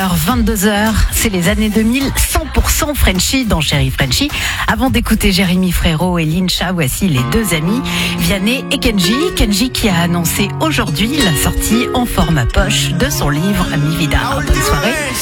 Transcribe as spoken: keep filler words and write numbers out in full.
vingt-deux heures, c'est les années deux mille, cent pour cent Frenchy dans Chéri Frenchy. Avant d'écouter Jérémy Frérot et Lincha, voici les deux amis, Vianney et Kenji. Kenji qui a annoncé aujourd'hui la sortie en format poche de son livre Mi Vida. Bonne soirée.